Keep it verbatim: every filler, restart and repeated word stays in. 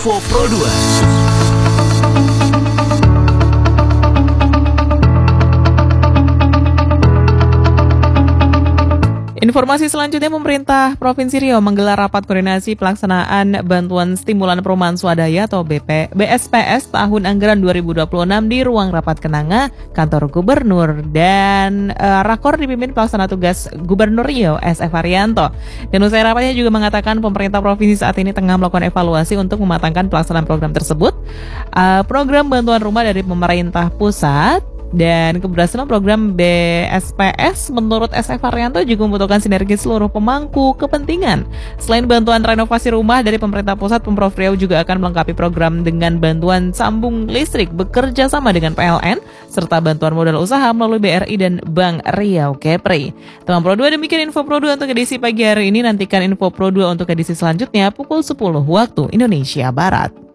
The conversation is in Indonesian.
Info Pro dua. Informasi selanjutnya, pemerintah Provinsi Riau menggelar rapat koordinasi pelaksanaan bantuan stimulan perumahan swadaya atau B P, B S P S tahun anggaran dua ribu dua puluh enam di ruang rapat Kenanga, kantor gubernur, dan uh, rakor dipimpin pelaksana tugas Gubernur Riau S F Haryanto. Dan usai rapatnya juga mengatakan pemerintah provinsi saat ini tengah melakukan evaluasi untuk mematangkan pelaksanaan program tersebut. Uh, program bantuan rumah dari pemerintah pusat dan keberhasilan program B S P S menurut S F Haryanto juga membutuhkan sinergi seluruh pemangku kepentingan. Selain bantuan renovasi rumah dari pemerintah pusat, Pemprov Riau juga akan melengkapi program dengan bantuan sambung listrik bekerja sama dengan P L N serta bantuan modal usaha melalui B R I dan Bank Riau Kepri. Teman Pro dua, demikian Info Pro dua untuk edisi pagi hari ini. Nantikan Info Pro dua untuk edisi selanjutnya pukul sepuluh waktu Indonesia Barat.